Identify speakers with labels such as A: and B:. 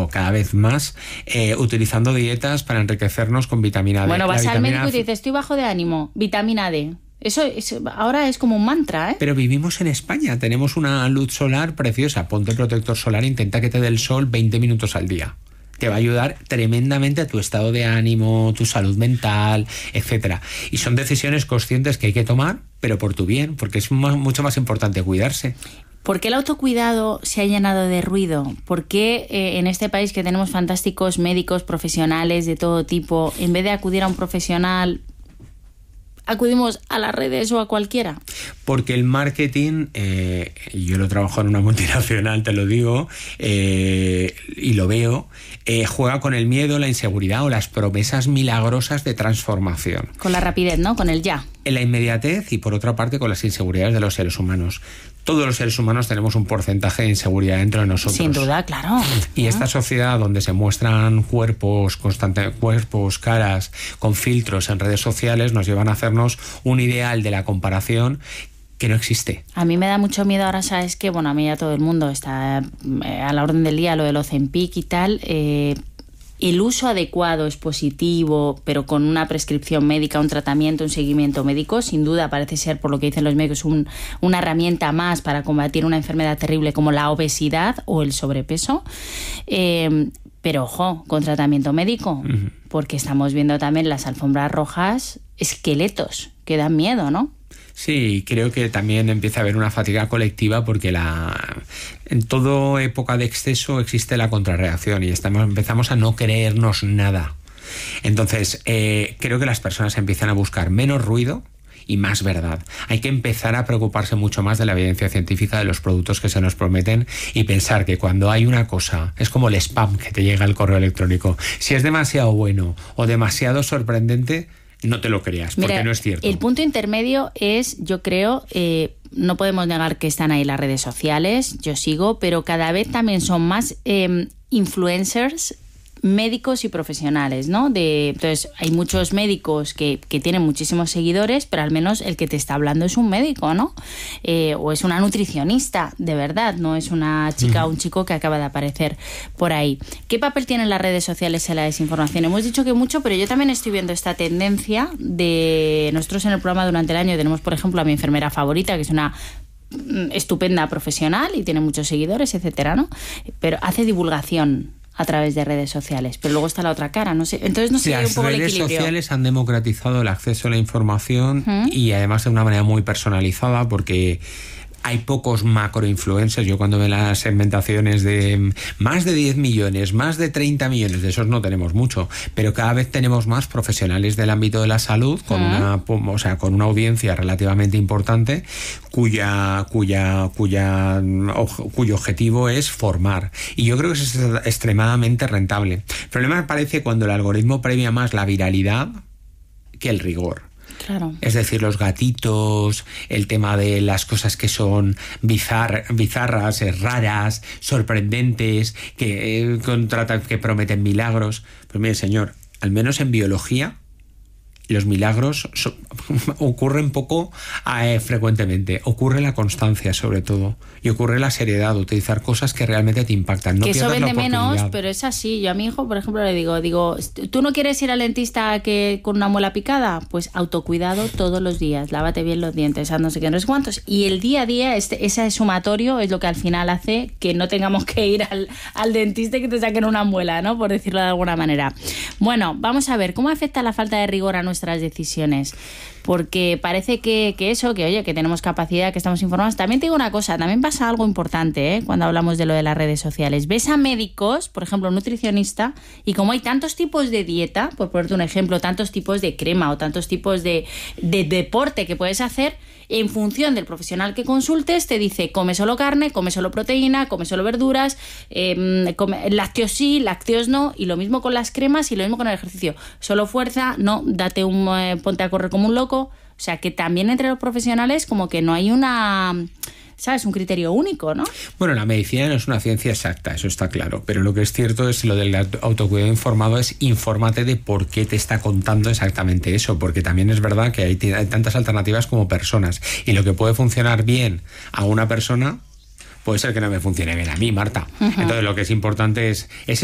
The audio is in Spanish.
A: viendo cada vez más utilizando dietas para enriquecernos con vitamina D.
B: Bueno, vas al médico y te dices, estoy bajo de ánimo, vitamina D. Eso ahora es como un mantra, ¿eh?
A: Pero vivimos en España, tenemos una luz solar preciosa. Ponte protector solar, intenta que te dé el sol 20 minutos al día. Te va a ayudar tremendamente a tu estado de ánimo, tu salud mental, etcétera. Y son decisiones conscientes que hay que tomar, pero por tu bien, porque es mucho más importante cuidarse.
B: ¿Por qué el autocuidado se ha llenado de ruido? ¿Por qué en este país que tenemos fantásticos médicos profesionales de todo tipo, en vez de acudir a un profesional, acudimos a las redes o a cualquiera?
A: Porque el marketing, yo lo trabajo en una multinacional, te lo digo, y lo veo, juega con el miedo, la inseguridad o las promesas milagrosas de transformación.
B: Con la rapidez, ¿no? Con el ya.
A: En la inmediatez y, por otra parte, con las inseguridades de los seres humanos. Todos los seres humanos tenemos un porcentaje de inseguridad dentro de nosotros.
B: Sin duda, claro.
A: Y esta sociedad donde se muestran cuerpos, caras, con filtros en redes sociales, nos llevan a hacernos un ideal de la comparación que no existe.
B: A mí me da mucho miedo ahora, ¿sabes qué? Bueno, a mí ya todo el mundo está a la orden del día, lo del Ozempic y tal. El uso adecuado es positivo, pero con una prescripción médica, un tratamiento, un seguimiento médico, sin duda parece ser, por lo que dicen los médicos, una herramienta más para combatir una enfermedad terrible como la obesidad o el sobrepeso. Pero ojo, con tratamiento médico, porque estamos viendo también las alfombras rojas, esqueletos que dan miedo, ¿no?
A: Sí, creo que también empieza a haber una fatiga colectiva porque en toda época de exceso existe la contrarreacción y empezamos a no creernos nada. Entonces, creo que las personas empiezan a buscar menos ruido y más verdad. Hay que empezar a preocuparse mucho más de la evidencia científica de los productos que se nos prometen y pensar que cuando hay una cosa, es como el spam que te llega al correo electrónico. Si es demasiado bueno o demasiado sorprendente, no te lo creas, porque no es cierto.
B: El punto intermedio es, yo creo, no podemos negar que están ahí las redes sociales, yo sigo, pero cada vez también son más influencers médicos y profesionales, ¿no? Entonces, hay muchos médicos que tienen muchísimos seguidores, pero al menos el que te está hablando es un médico, ¿no? O es una nutricionista, de verdad, no es una chica o un chico que acaba de aparecer por ahí. ¿Qué papel tienen las redes sociales en la desinformación? Hemos dicho que mucho, pero yo también estoy viendo esta tendencia de... Nosotros en el programa durante el año tenemos, por ejemplo, a mi enfermera favorita, que es una estupenda profesional y tiene muchos seguidores, etcétera, ¿no? Pero hace divulgación a través de redes sociales, pero luego está la otra cara, no sé. Entonces no sé, un poco el equilibrio. Las redes
A: sociales han democratizado el acceso a la información y además de una manera muy personalizada, porque hay pocos macroinfluencers. Yo cuando veo las segmentaciones de más de 10 millones, más de 30 millones, de esos no tenemos mucho, pero cada vez tenemos más profesionales del ámbito de la salud con una audiencia relativamente importante cuyo objetivo es formar. Y yo creo que eso es extremadamente rentable. El problema me parece cuando el algoritmo premia más la viralidad que el rigor.
B: Claro.
A: Es decir, los gatitos, el tema de las cosas que son bizarras, raras, sorprendentes, que prometen milagros. Pues mire, señor, al menos en biología los milagros ocurren poco frecuentemente. Ocurre la constancia, sobre todo, y ocurre la seriedad, utilizar cosas que realmente te impactan. No
B: que eso vende
A: menos,
B: pero es así. Yo a mi hijo, por ejemplo, le digo, ¿tú no quieres ir al dentista con una muela picada? Pues autocuidado todos los días, lávate bien los dientes, no sé qué, no sé cuántos. Y el día a día, ese sumatorio es lo que al final hace que no tengamos que ir al dentista y que te saquen una muela, ¿no? Por decirlo de alguna manera. Bueno, vamos a ver, ¿cómo afecta la falta de rigor a nuestras decisiones? Porque parece que tenemos capacidad, que estamos informados. También te digo una cosa, también pasa algo importante, cuando hablamos de lo de las redes sociales. Ves a médicos, por ejemplo, un nutricionista, y como hay tantos tipos de dieta, por ponerte un ejemplo, tantos tipos de crema o tantos tipos de deporte que puedes hacer, en función del profesional que consultes, te dice, come solo carne, come solo proteína, come solo verduras, lácteos sí, lácteos no, y lo mismo con las cremas y lo mismo con el ejercicio. Solo fuerza, no, ponte a correr como un loco. O sea, que también entre los profesionales como que no hay un criterio único, ¿no?
A: Bueno, la medicina no es una ciencia exacta, eso está claro, pero lo que es cierto es lo del autocuidado informado, es infórmate de por qué te está contando exactamente eso, porque también es verdad que hay tantas alternativas como personas, y lo que puede funcionar bien a una persona puede ser que no me funcione bien a mí, Marta. Entonces lo que es importante es